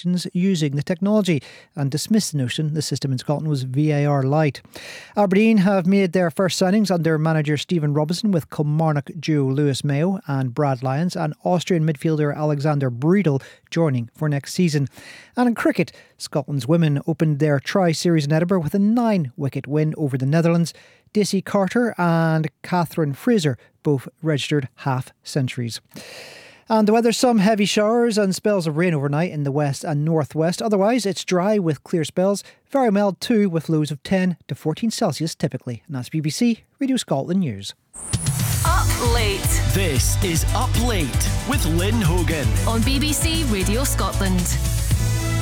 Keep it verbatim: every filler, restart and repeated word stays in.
competitions using the technology and dismissed the notion the system in Scotland was V A R light. Aberdeen have made their first signings under manager Stephen Robinson, with Kilmarnock duo Lewis Mayo and Brad Lyons and Austrian midfielder Alexander Breedel joining for next season. And in cricket, Scotland's women opened their tri-series in Edinburgh with a nine-wicket win over the Netherlands. Daisy Carter and Catherine Fraser both registered half-centuries. And the weather, some heavy showers and spells of rain overnight in the west and northwest. Otherwise, it's dry with clear spells. Very mild too, with lows of ten to fourteen Celsius typically. And that's B B C Radio Scotland News. Up Late. This is Up Late with Lynn Hogan on B B C Radio Scotland.